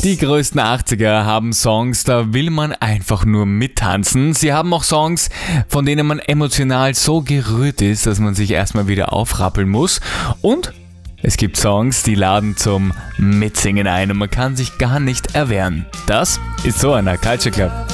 Die größten 80er haben Songs, da will man einfach nur mittanzen. Sie haben auch Songs, von denen man emotional so gerührt ist, dass man sich erstmal wieder aufrappeln muss. Und es gibt Songs, die laden zum Mitsingen ein und man kann sich gar nicht erwehren. Das ist so einer Culture Club.